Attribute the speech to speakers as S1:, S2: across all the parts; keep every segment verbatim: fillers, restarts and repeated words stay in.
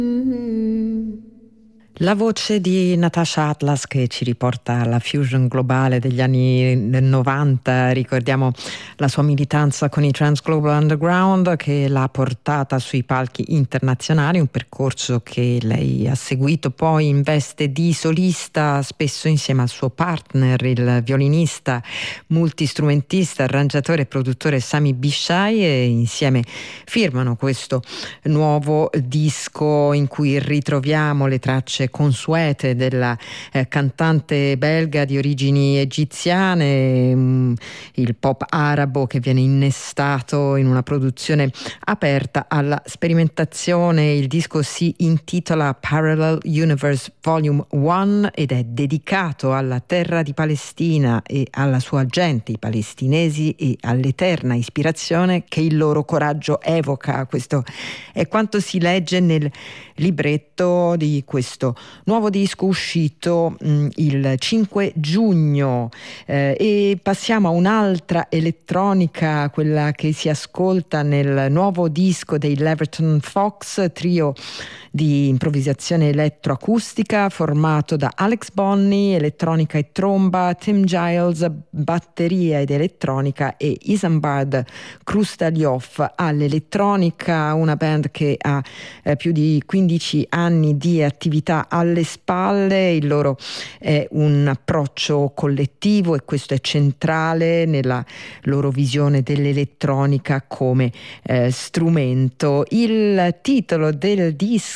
S1: La voce di Natasha Atlas che ci riporta alla fusion globale degli anni novanta. Ricordiamo la sua militanza con i Trans Global Underground che l'ha portata sui palchi internazionali, un percorso che lei ha seguito poi in veste di solista, spesso insieme al suo partner, il violinista, multistrumentista, arrangiatore e produttore Sami Bishai, e insieme firmano questo nuovo disco in cui ritroviamo le tracce consuete della eh, cantante belga di origini egiziane, mh, il pop arabo che viene innestato in una produzione aperta alla sperimentazione. Il disco si intitola Parallel Universe Volume uno ed è dedicato alla terra di Palestina e alla sua gente, i palestinesi, e all'eterna ispirazione che il loro coraggio evoca. Questo è quanto si legge nel libretto di questo nuovo disco uscito mh, il cinque giugno, eh, e passiamo a un'altra elettronica, quella che si ascolta nel nuovo disco dei Leverton Fox, trio di improvvisazione elettroacustica formato da Alex Bonney, elettronica e tromba, Tim Giles, batteria ed elettronica, e Isambard Krustaliov all'elettronica, una band che ha eh, più di quindici anni di attività alle spalle. Il loro è un approccio collettivo e questo è centrale nella loro visione dell'elettronica come eh, strumento. Il titolo del disco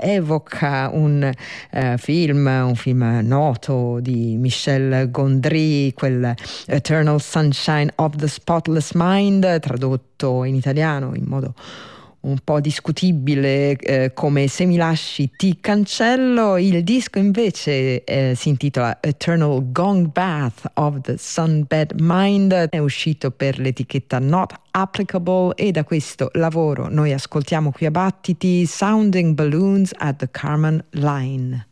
S1: evoca un eh, film, un film noto di Michel Gondry, quel Eternal Sunshine of the Spotless Mind, tradotto in italiano in modo un po' discutibile eh, come Se mi lasci ti cancello. Il disco invece eh, si intitola Eternal Gong Bath of the Sunbed Mind, è uscito per l'etichetta Not Applicable, e da questo lavoro noi ascoltiamo qui a Battiti Sounding Balloons at the Carmen Line.